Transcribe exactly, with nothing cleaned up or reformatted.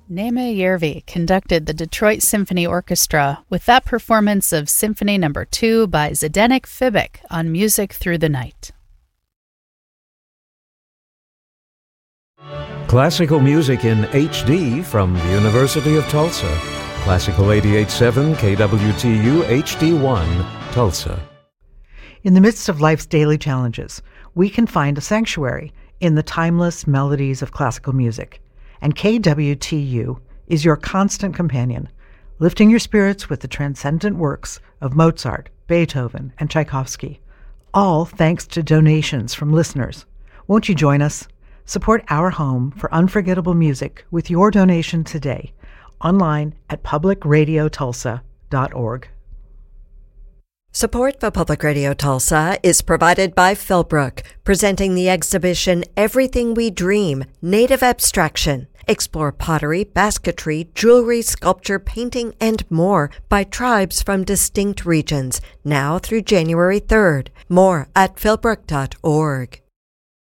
Neeme Järvi conducted the Detroit Symphony Orchestra with that performance of Symphony Number two by Zdeněk Fibik on Music Through the Night. Classical music in H D from the University of Tulsa. Classical eighty-eight point seven K W T U H D one, Tulsa. In the midst of life's daily challenges, we can find a sanctuary in the timeless melodies of classical music. And K W T U is your constant companion, lifting your spirits with the transcendent works of Mozart, Beethoven, and Tchaikovsky, all thanks to donations from listeners. Won't you join us? Support our home for unforgettable music with your donation today, online at public radio tulsa dot org. Support for Public Radio Tulsa is provided by Philbrook, presenting the exhibition Everything We Dream, Native Abstraction. Explore pottery, basketry, jewelry, sculpture, painting, and more by tribes from distinct regions, now through January third. More at philbrook dot org.